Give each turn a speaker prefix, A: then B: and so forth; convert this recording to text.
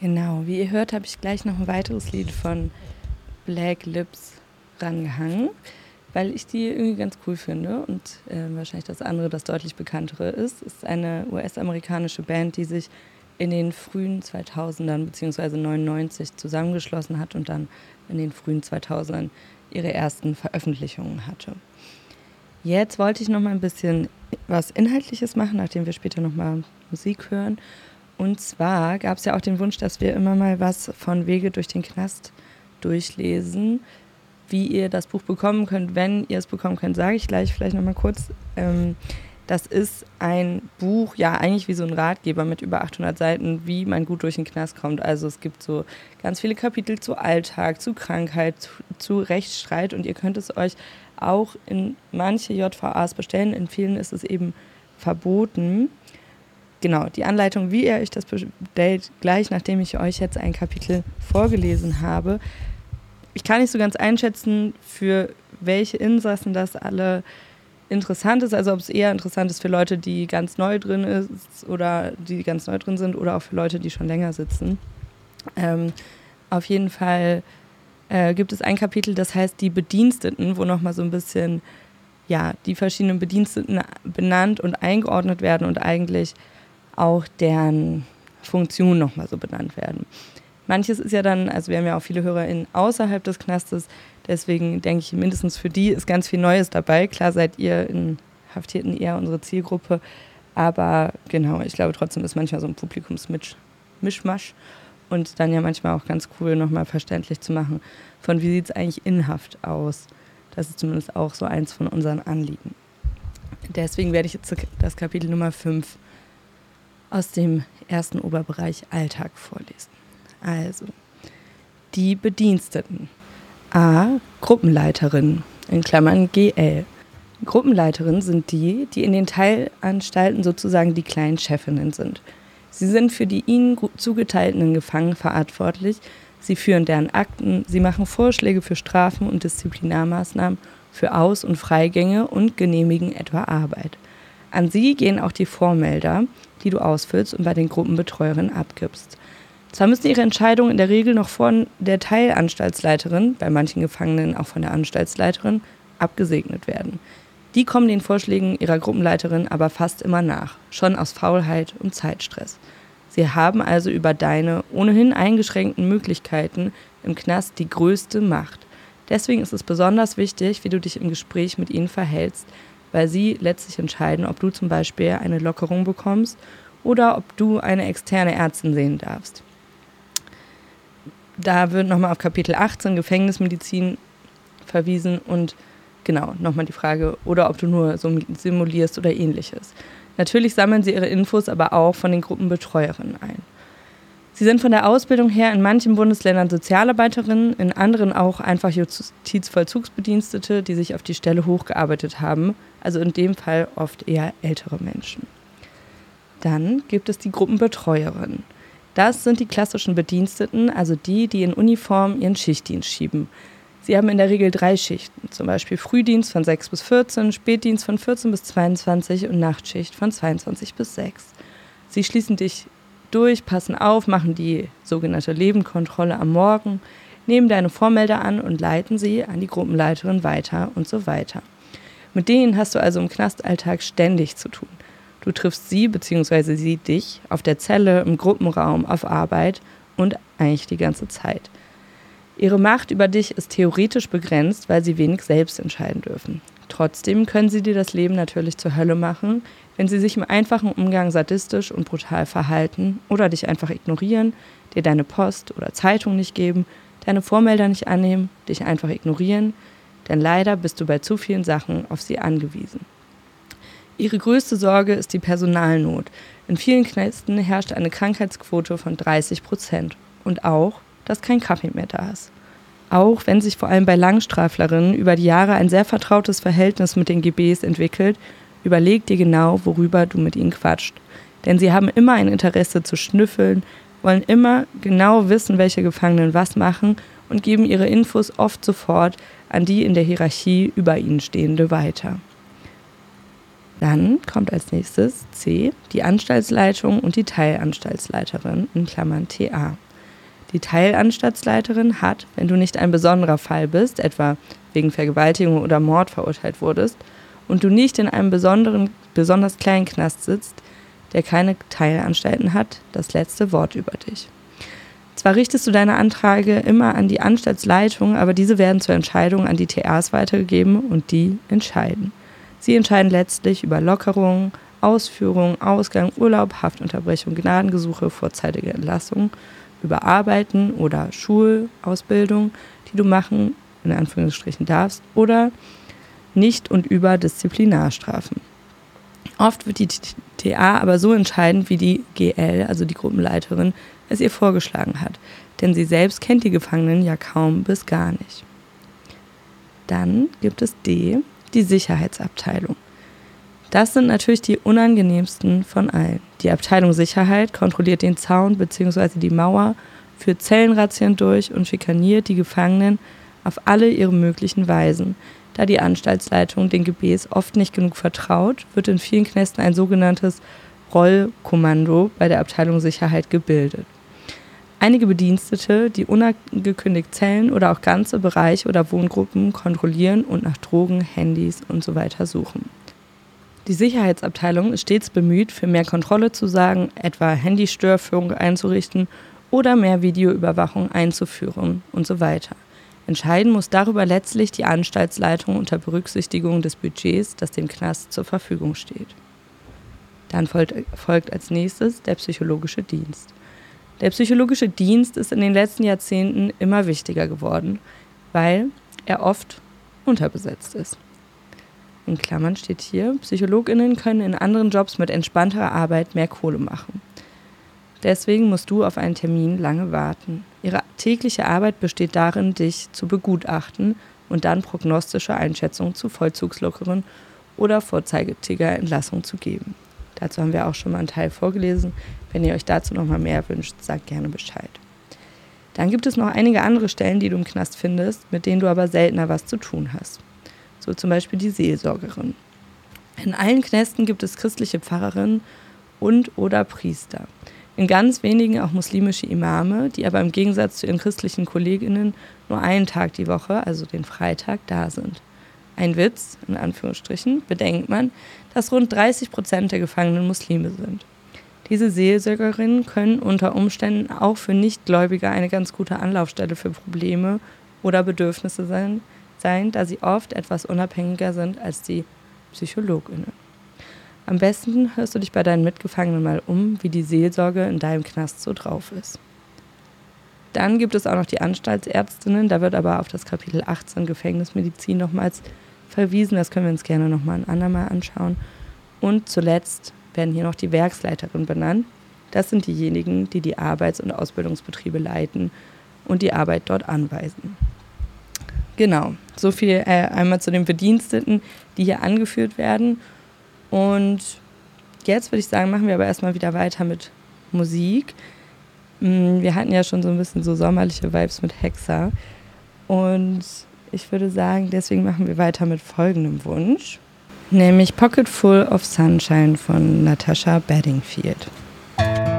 A: Genau, wie ihr hört, habe ich gleich noch ein weiteres Lied von Black Lips rangehangen, weil ich die irgendwie ganz cool finde und wahrscheinlich das andere, das deutlich bekanntere ist. Es ist eine US-amerikanische Band, die sich in den frühen 2000ern bzw. 99 zusammengeschlossen hat und dann in den frühen 2000ern ihre ersten Veröffentlichungen hatte. Jetzt wollte ich noch mal ein bisschen was Inhaltliches machen, nachdem wir später noch mal Musik hören. Und zwar gab es ja auch den Wunsch, dass wir immer mal was von Wege durch den Knast durchlesen. Wie ihr das Buch bekommen könnt, wenn ihr es bekommen könnt, sage ich gleich vielleicht noch mal kurz. Das ist ein Buch, ja eigentlich wie so ein Ratgeber mit über 800 Seiten, wie man gut durch den Knast kommt. Also es gibt so ganz viele Kapitel zu Alltag, zu Krankheit, zu Rechtsstreit und ihr könnt es euch auch in manche JVAs bestellen. In vielen ist es eben verboten. Genau, die Anleitung, wie ihr euch das bestellt, gleich nachdem ich euch jetzt ein Kapitel vorgelesen habe. Ich kann nicht so ganz einschätzen, für welche Insassen das alle interessant ist. Also ob es eher interessant ist für Leute, die ganz neu drin ist oder die ganz neu drin sind oder auch für Leute, die schon länger sitzen. Auf jeden Fall gibt es ein Kapitel, das heißt die Bediensteten, wo nochmal so ein bisschen die verschiedenen Bediensteten benannt und eingeordnet werden und eigentlich auch deren Funktion nochmal so benannt werden. Manches ist ja dann, also wir haben ja auch viele HörerInnen außerhalb des Knastes, deswegen denke ich, mindestens für die ist ganz viel Neues dabei. Klar seid ihr in Haftierten eher unsere Zielgruppe, aber genau, ich glaube trotzdem ist manchmal so ein Publikumsmischmasch und dann ja manchmal auch ganz cool nochmal verständlich zu machen, von wie sieht es eigentlich in Haft aus. Das ist zumindest auch so eins von unseren Anliegen. Deswegen werde ich jetzt das Kapitel Nummer 5 aus dem ersten Oberbereich Alltag vorlesen. Also, die Bediensteten. A. Gruppenleiterin, in Klammern GL. Gruppenleiterinnen sind die in den Teilanstalten sozusagen die kleinen Chefinnen sind. Sie sind für die ihnen zugeteilten Gefangenen verantwortlich, sie führen deren Akten, sie machen Vorschläge für Strafen und Disziplinarmaßnahmen, für Aus- und Freigänge und genehmigen etwa Arbeit. An sie gehen auch die Vormelder, die du ausfüllst und bei den Gruppenbetreuerinnen abgibst. Zwar müssen ihre Entscheidungen in der Regel noch von der Teilanstaltsleiterin, bei manchen Gefangenen auch von der Anstaltsleiterin, abgesegnet werden. Die kommen den Vorschlägen ihrer Gruppenleiterin aber fast immer nach, schon aus Faulheit und Zeitstress. Sie haben also über deine ohnehin eingeschränkten Möglichkeiten im Knast die größte Macht. Deswegen ist es besonders wichtig, wie du dich im Gespräch mit ihnen verhältst, weil sie letztlich entscheiden, ob du zum Beispiel eine Lockerung bekommst oder ob du eine externe Ärztin sehen darfst. Da wird nochmal auf Kapitel 18 Gefängnismedizin verwiesen und genau, nochmal die Frage, oder ob du nur simulierst oder ähnliches. Natürlich sammeln sie ihre Infos aber auch von den Gruppenbetreuerinnen ein. Sie sind von der Ausbildung her in manchen Bundesländern Sozialarbeiterinnen, in anderen auch einfach Justizvollzugsbedienstete, die sich auf die Stelle hochgearbeitet haben, also in dem Fall oft eher ältere Menschen. Dann gibt es die Gruppenbetreuerinnen. Das sind die klassischen Bediensteten, also die in Uniform ihren Schichtdienst schieben. Sie haben in der Regel 3 Schichten, zum Beispiel Frühdienst von 6 bis 14, Spätdienst von 14 bis 22 und Nachtschicht von 22 bis 6. Sie schließen dich durch, passen auf, machen die sogenannte Lebenkontrolle am Morgen, nehmen deine Vormelder an und leiten sie an die Gruppenleiterin weiter und so weiter. Mit denen hast du also im Knastalltag ständig zu tun. Du triffst sie bzw. sie dich auf der Zelle, im Gruppenraum, auf Arbeit und eigentlich die ganze Zeit. Ihre Macht über dich ist theoretisch begrenzt, weil sie wenig selbst entscheiden dürfen. Trotzdem können sie dir das Leben natürlich zur Hölle machen, wenn sie sich im einfachen Umgang sadistisch und brutal verhalten oder dich einfach ignorieren, dir deine Post oder Zeitung nicht geben, deine Vormelder nicht annehmen, dich einfach ignorieren, denn leider bist du bei zu vielen Sachen auf sie angewiesen. Ihre größte Sorge ist die Personalnot. In vielen Knästen herrscht eine Krankheitsquote von 30% und auch, dass kein Kaffee mehr da ist. Auch wenn sich vor allem bei Langstraflerinnen über die Jahre ein sehr vertrautes Verhältnis mit den GBs entwickelt, überleg dir genau, worüber du mit ihnen quatscht. Denn sie haben immer ein Interesse zu schnüffeln, wollen immer genau wissen, welche Gefangenen was machen und geben ihre Infos oft sofort an die in der Hierarchie über ihnen Stehende weiter. Dann kommt als nächstes C, die Anstaltsleitung und die Teilanstaltsleiterin, in Klammern TA. Die Teilanstaltsleiterin hat, wenn du nicht ein besonderer Fall bist, etwa wegen Vergewaltigung oder Mord verurteilt wurdest, und du nicht in einem besonders kleinen Knast sitzt, der keine Teilanstalten hat, das letzte Wort über dich. Zwar richtest du deine Anträge immer an die Anstaltsleitung, aber diese werden zur Entscheidung an die TAs weitergegeben und die entscheiden. Sie entscheiden letztlich über Lockerungen, Ausführung, Ausgang, Urlaub, Haftunterbrechung, Gnadengesuche, vorzeitige Entlassung, über Arbeiten oder Schulausbildung, die du machen, in Anführungsstrichen darfst, oder nicht und über Disziplinarstrafen. Oft wird die TA aber so entscheiden, wie die GL, also die Gruppenleiterin, es ihr vorgeschlagen hat, denn sie selbst kennt die Gefangenen ja kaum bis gar nicht. Dann gibt es D, die Sicherheitsabteilung. Das sind natürlich die unangenehmsten von allen. Die Abteilung Sicherheit kontrolliert den Zaun bzw. die Mauer, führt Zellenrazzien durch und schikaniert die Gefangenen auf alle ihre möglichen Weisen. Da die Anstaltsleitung den Gebäß oft nicht genug vertraut, wird in vielen Knästen ein sogenanntes Rollkommando bei der Abteilung Sicherheit gebildet. Einige Bedienstete, die unangekündigt Zellen oder auch ganze Bereiche oder Wohngruppen kontrollieren und nach Drogen, Handys usw. suchen. Die Sicherheitsabteilung ist stets bemüht, für mehr Kontrolle zu sorgen, etwa Handystörführung einzurichten oder mehr Videoüberwachung einzuführen usw. Entscheiden muss darüber letztlich die Anstaltsleitung unter Berücksichtigung des Budgets, das dem Knast zur Verfügung steht. Dann folgt als nächstes der psychologische Dienst. Der psychologische Dienst ist in den letzten Jahrzehnten immer wichtiger geworden, weil er oft unterbesetzt ist. In Klammern steht hier, PsychologInnen können in anderen Jobs mit entspannterer Arbeit mehr Kohle machen. Deswegen musst du auf einen Termin lange warten. Ihre tägliche Arbeit besteht darin, dich zu begutachten und dann prognostische Einschätzungen zu vollzugslockeren oder vorzeitiger Entlassung zu geben. Dazu haben wir auch schon mal einen Teil vorgelesen. Wenn ihr euch dazu noch mal mehr wünscht, sagt gerne Bescheid. Dann gibt es noch einige andere Stellen, die du im Knast findest, mit denen du aber seltener was zu tun hast. So zum Beispiel die Seelsorgerin. In allen Knästen gibt es christliche Pfarrerinnen und oder Priester. In ganz wenigen auch muslimische Imame, die aber im Gegensatz zu ihren christlichen KollegInnen nur einen Tag die Woche, also den Freitag, da sind. Ein Witz, in Anführungsstrichen, bedenkt man, dass rund 30% der Gefangenen Muslime sind. Diese Seelsorgerinnen können unter Umständen auch für Nichtgläubige eine ganz gute Anlaufstelle für Probleme oder Bedürfnisse sein, da sie oft etwas unabhängiger sind als die PsychologInnen. Am besten hörst du dich bei deinen Mitgefangenen mal um, wie die Seelsorge in deinem Knast so drauf ist. Dann gibt es auch noch die Anstaltsärztinnen, da wird aber auf das Kapitel 18 Gefängnismedizin nochmals verwiesen, das können wir uns gerne nochmal ein andermal anschauen. Und zuletzt werden hier noch die Werksleiterinnen benannt. Das sind diejenigen, die die Arbeits- und Ausbildungsbetriebe leiten und die Arbeit dort anweisen. Genau, so viel einmal zu den Bediensteten, die hier angeführt werden. Und jetzt würde ich sagen, machen wir aber erstmal wieder weiter mit Musik. Wir hatten ja schon so ein bisschen so sommerliche Vibes mit Hexa. Und ich würde sagen, deswegen machen wir weiter mit folgendem Wunsch. Nämlich Pocket Full of Sunshine von Natasha Bedingfield.